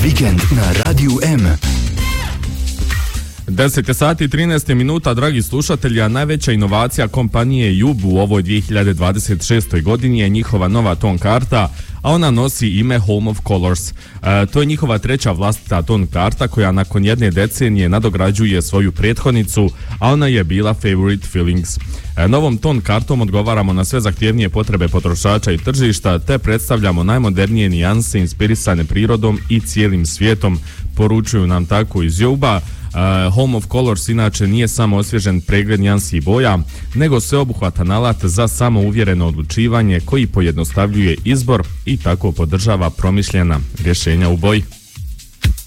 Vikend na Radiju M. 10 sati i 13 minuta, dragi slušatelji, a najveća inovacija kompanije Jub u ovoj 2026. godini je njihova nova ton karta, a ona nosi ime Home of Colors. To je njihova treća vlastita ton karta koja nakon jedne decenije nadograđuje svoju prethodnicu, a ona je bila Favorite Feelings. Novom ton kartom odgovaramo na sve zahtjevnije potrebe potrošača i tržišta, te predstavljamo najmodernije nijanse inspirisane prirodom i cijelim svijetom, poručuju nam tako iz Juba. Home of Colors inače nije samo osvježen pregled nijansi i boja, nego sveobuhvatan alat za samouvjereno odlučivanje koji pojednostavljuje izbor i tako podržava promišljena rješenja u boji.